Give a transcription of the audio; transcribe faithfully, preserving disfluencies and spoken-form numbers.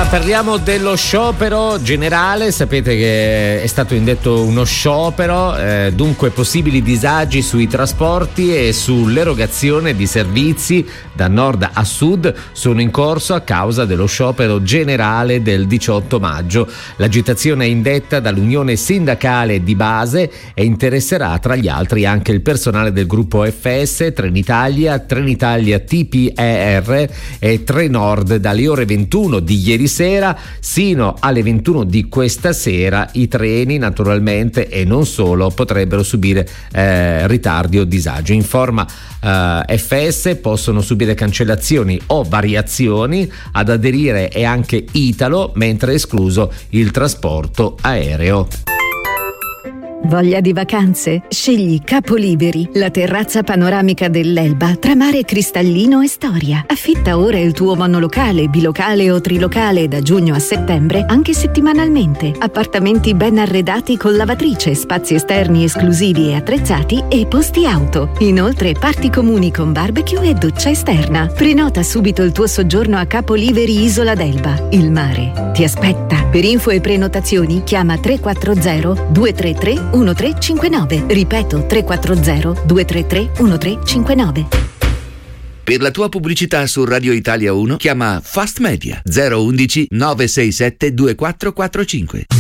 parliamo dello sciopero generale. Sapete che è stato indetto uno sciopero, eh, dunque possibili disagi sui trasporti e sull'erogazione di servizi da nord a sud sono in corso a causa dello sciopero generale del diciotto maggio. L'agitazione è indetta dall'Unione Sindacale di Base e interesserà tra gli altri anche il personale del gruppo F S, Trenitalia, Trenitalia T P E R e Trenord. Dalle ore ventuno di ieri sera sino alle ventuno di questa sera i treni naturalmente e non solo potrebbero subire eh, ritardi o disagi. Informa eh, F S, possono subire cancellazioni o variazioni. Ad aderire è anche Italo, mentre è escluso il trasporto aereo. Voglia di vacanze? Scegli Capoliberi, la terrazza panoramica dell'Elba tra mare cristallino e storia. Affitta ora il tuo monolocale, bilocale o trilocale da giugno a settembre, anche settimanalmente. Appartamenti ben arredati con lavatrice, spazi esterni esclusivi e attrezzati e posti auto. Inoltre parti comuni con barbecue e doccia esterna. Prenota subito il tuo soggiorno a Capoliberi Isola d'Elba. Il mare ti aspetta. Per info e prenotazioni chiama tre quattro zero due tre tre uno tre cinque nove. Ripeto, tre quattro zero due tre tre uno tre cinque nove. Per la tua pubblicità su Radio Italia uno chiama Fast Media zero uno uno nove sei sette due quattro quattro cinque.